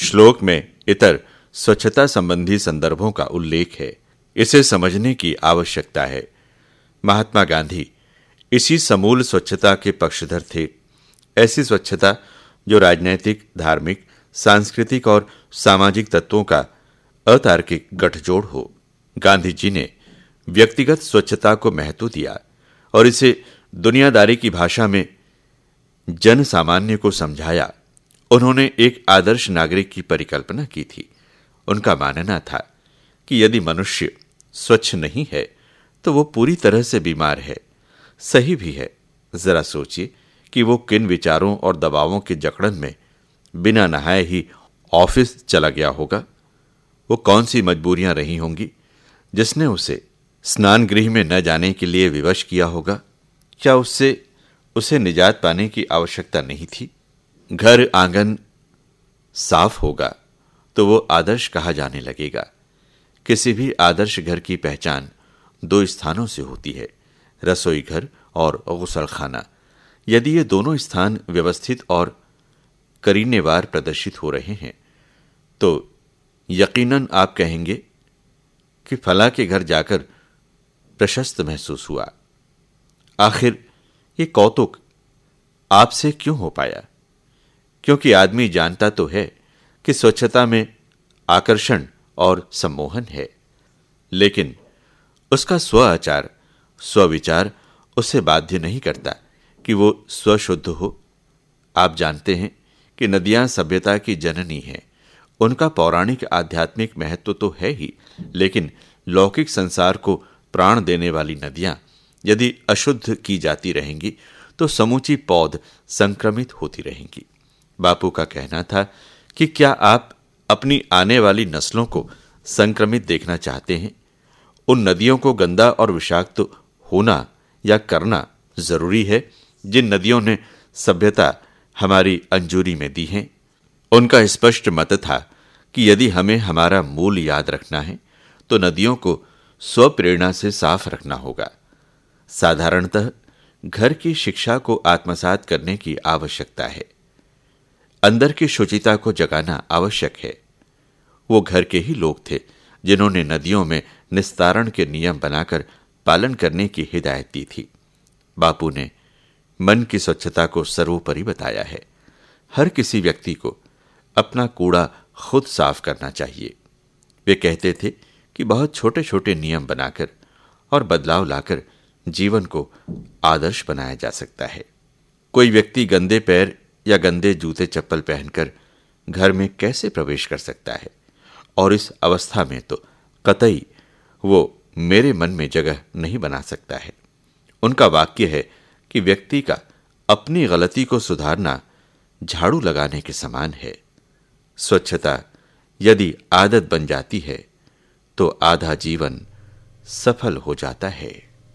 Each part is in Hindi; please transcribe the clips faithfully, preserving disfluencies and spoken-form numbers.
श्लोक में इतर स्वच्छता संबंधी संदर्भों का उल्लेख है। इसे समझने की आवश्यकता है। महात्मा गांधी इसी समूल स्वच्छता के पक्षधर थे। ऐसी स्वच्छता जो राजनैतिक, धार्मिक, सांस्कृतिक और सामाजिक तत्वों का अतार्किक गठजोड़ हो। गांधी जी ने व्यक्तिगत स्वच्छता को महत्व दिया और इसे दुनियादारी की भाषा में जन सामान्य को समझाया। उन्होंने एक आदर्श नागरिक की परिकल्पना की थी। उनका मानना था कि यदि मनुष्य स्वच्छ नहीं है तो वो पूरी तरह से बीमार है। सही भी है। जरा सोचिए कि वो किन विचारों और दबावों के जकड़न में बिना नहाए ही ऑफिस चला गया होगा। वो कौन सी मजबूरियां रही होंगी जिसने उसे स्नान गृह में न जाने के लिए विवश किया होगा। क्या उससे उसे निजात पाने की आवश्यकता नहीं थी? घर आंगन साफ होगा तो वो आदर्श कहा जाने लगेगा। किसी भी आदर्श घर की पहचान दो स्थानों से होती है, रसोई घर और गुसलखाना। यदि ये दोनों स्थान व्यवस्थित और करीनेवार प्रदर्शित हो रहे हैं तो यकीनन आप कहेंगे कि फला के घर जाकर प्रशस्त महसूस हुआ। आखिर ये कौतुक आपसे क्यों हो पाया? क्योंकि आदमी जानता तो है कि स्वच्छता में आकर्षण और सम्मोहन है, लेकिन उसका स्व आचार, स्वविचार उसे बाध्य नहीं करता कि वो स्वशुद्ध हो। आप जानते हैं कि नदियां सभ्यता की जननी हैं। उनका पौराणिक आध्यात्मिक महत्व तो है ही, लेकिन लौकिक संसार को प्राण देने वाली नदियां यदि अशुद्ध की जाती रहेंगी तो समूची पौध संक्रमित होती रहेंगी। बापू का कहना था कि क्या आप अपनी आने वाली नस्लों को संक्रमित देखना चाहते हैं? उन नदियों को गंदा और विषाक्त होना या करना जरूरी है जिन नदियों ने सभ्यता हमारी अंजूरी में दी है। उनका स्पष्ट मत था कि यदि हमें हमारा मूल याद रखना है तो नदियों को स्वप्रेरणा से साफ रखना होगा। साधारणतः घर की शिक्षा को आत्मसात करने की आवश्यकता है। अंदर की शुचिता को जगाना आवश्यक है। वो घर के ही लोग थे जिन्होंने नदियों में निस्तारण के नियम बनाकर पालन करने की हिदायत दी थी। बापू ने मन की स्वच्छता को सर्वोपरि बताया है। हर किसी व्यक्ति को अपना कूड़ा खुद साफ करना चाहिए। वे कहते थे कि बहुत छोटे छोटे नियम बनाकर और बदलाव लाकर जीवन को आदर्श बनाया जा सकता है। कोई व्यक्ति गंदे पैर या गंदे जूते चप्पल पहनकर घर में कैसे प्रवेश कर सकता है? और इस अवस्था में तो कतई वो मेरे मन में जगह नहीं बना सकता है। उनका वाक्य है कि व्यक्ति का अपनी गलती को सुधारना झाड़ू लगाने के समान है। स्वच्छता यदि आदत बन जाती है तो आधा जीवन सफल हो जाता है।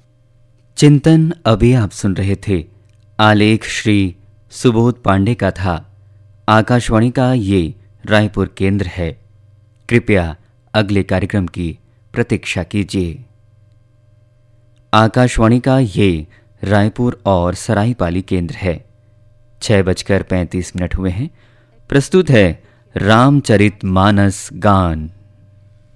चिंतन अभी आप सुन रहे थे। आलेख श्री सुबोध पांडे का था। आकाशवाणी का ये रायपुर केंद्र है। कृपया अगले कार्यक्रम की प्रतीक्षा कीजिए। आकाशवाणी का ये रायपुर और सरायपाली केंद्र है। छह बजकर पैंतीस मिनट हुए हैं। प्रस्तुत है रामचरित मानस गान।